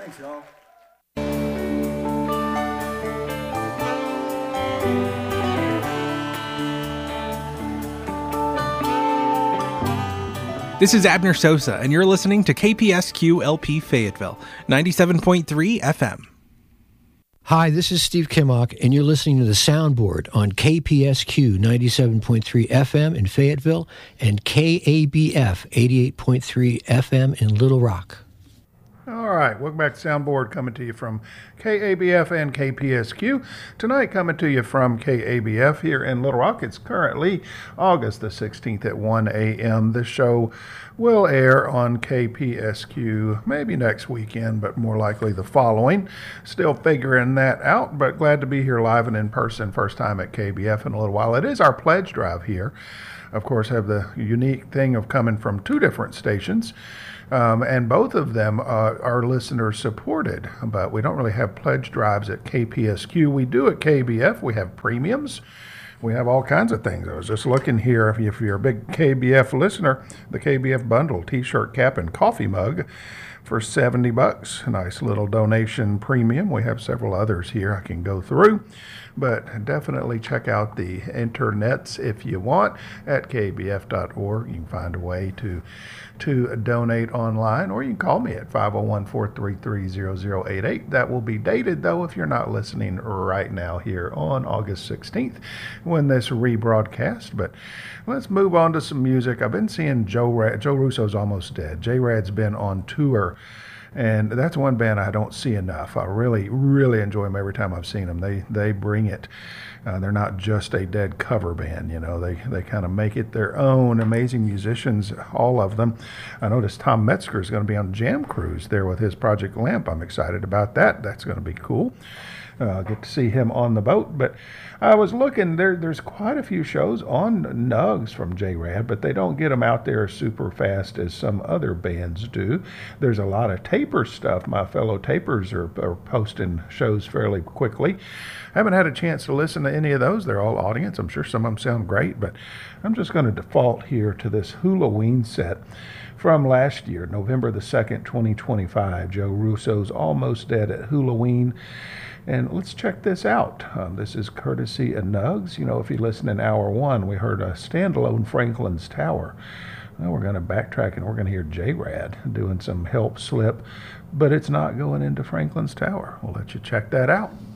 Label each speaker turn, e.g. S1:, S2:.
S1: Thanks, y'all.
S2: This is Abner Sosa, and you're listening to KPSQ LP Fayetteville, 97.3 FM.
S3: Hi, this is Steve Kimmock, and you're listening to The Soundboard on KPSQ 97.3 FM in Fayetteville and KABF 88.3 FM in Little Rock.
S4: All right, welcome back to Soundboard, coming to you from KABF and KPSQ. Tonight, coming to you from KABF here in Little Rock. It's currently August the 16th at 1 a.m. The show will air on KPSQ maybe next weekend, but more likely the following. Still figuring that out, but glad to be here live and in person. First time at KBF in a little while. It is our pledge drive here. Of course, have the unique thing of coming from two different stations. And both of them are listener supported, but we don't really have pledge drives at KPSQ. We do at KBF. We have premiums. We have all kinds of things. I was just looking here. If you're a big KBF listener, the KBF bundle, t-shirt, cap, and coffee mug for $70. A nice little donation premium. We have several others here I can go through. But definitely check out the internets if you want at kbf.org. You can find a way to donate online, or you can call me at 501-433-0088. That will be dated, though, if you're not listening right now here on August 16th when this rebroadcast. But let's move on to some music. I've been seeing Joe Russo's almost dead. J-Rad's been on tour. And that's one band I don't see enough. I really, really enjoy them every time I've seen them. They bring it. They're not just a dead cover band, you know. They kind of make it their own. Amazing musicians, all of them. I noticed Tom Metzger is going to be on Jam Cruise there with his Project Lamp. I'm excited about that. That's going to be cool. Get to see him on the boat. But I was looking, there's quite a few shows on Nugs from J-Rad, but they don't get them out there super fast as some other bands do. There's a lot of taper stuff. My fellow tapers are posting shows fairly quickly. I haven't had a chance to listen to any of those. They're all audience. I'm sure some of them sound great, but I'm just going to default here to this Halloween set from last year, November the 2nd, 2025. Joe Russo's Almost Dead at Halloween. And let's check this out. This is courtesy of Nugs. You know, if you listen in hour one, we heard a standalone Franklin's Tower. Well, we're going to backtrack and we're going to hear J-Rad doing some Help Slip, but it's not going into Franklin's Tower. We'll let you check that out.